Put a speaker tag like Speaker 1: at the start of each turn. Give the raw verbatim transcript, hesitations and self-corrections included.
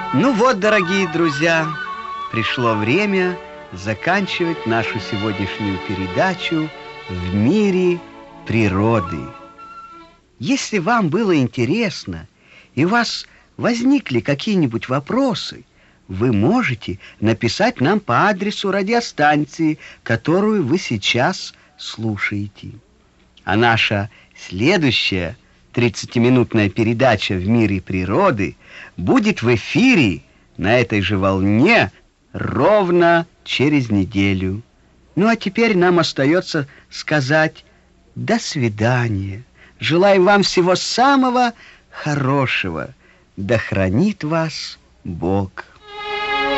Speaker 1: Ну вот, дорогие друзья, пришло время заканчивать нашу сегодняшнюю передачу «В мире природы». Если вам было интересно и у вас возникли какие-нибудь вопросы, вы можете написать нам по адресу радиостанции, которую вы сейчас слушаете. А наша следующая тридцатиминутная передача «В мире природы» будет в эфире на этой же волне ровно через неделю. Ну а теперь нам остается сказать до свидания. Желаем вам всего самого хорошего. Да хранит вас Бог.